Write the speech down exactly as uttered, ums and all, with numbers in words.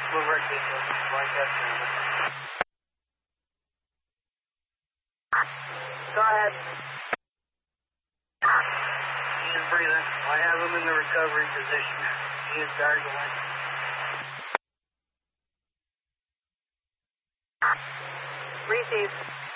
Move right to the Lancaster. Go ahead. He is breathing. I have him in the recovery position. He is gargling. Receive.